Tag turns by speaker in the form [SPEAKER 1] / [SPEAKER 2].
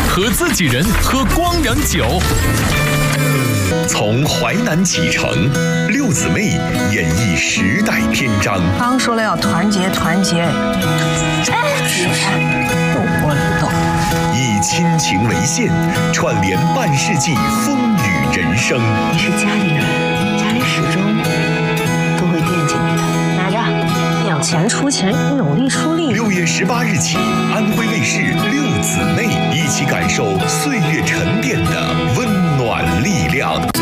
[SPEAKER 1] 和自己人喝光良酒。从淮南启程，六姊妹演绎时代篇章。
[SPEAKER 2] 刚说了要团结，团结。我懂。
[SPEAKER 1] 以亲情为线，串联半世纪风雨人生。
[SPEAKER 3] 你是家里人，家里始终都会惦记你的。
[SPEAKER 2] 拿着，有钱出钱，努力出力。
[SPEAKER 1] 6月18日起，安徽卫视六姊妹一起感受岁月沉淀的温暖力量。